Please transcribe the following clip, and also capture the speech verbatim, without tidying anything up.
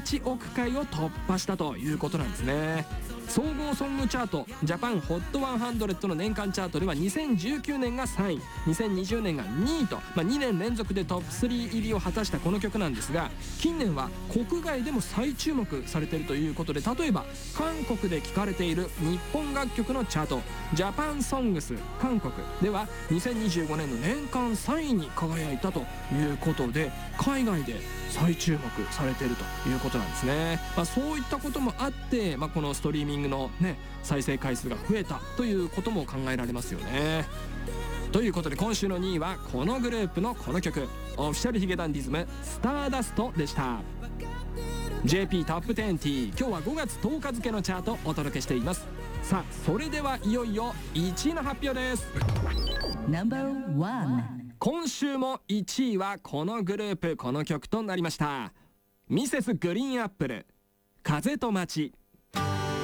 いちおくかいを突破したということなんですね。総合ソングチャートジャパン ホットひゃくの年間チャートではにせんじゅうきゅうねんがさんい、にせんにじゅうねんがにいと、まあ、にねん連続でトップスリー入りを果たしたこの曲なんですが、近年は国外でも再注目されているということで、例えば韓国で聴かれている日本楽曲のチャートジャパンソングス韓国ではにせんにじゅうごねんの年間さんいに輝いたということで、海外で再注目されているということなんですね。まあ、そういったこともあって、まあ、このストリーミングの、ね、再生回数が増えたということも考えられますよね。ということで今週のにいはこのグループのこの曲、オフィシャルヒゲダンディズムスターダストでした。 ジェーピー トップ テンティー、今日はごがつとおか付のチャートをお届けしています。さあそれではいよいよいちいの発表です。 ナンバーワン、 今週もいちいはこのグループこの曲となりました。ミセスグリーンアップル、風と街。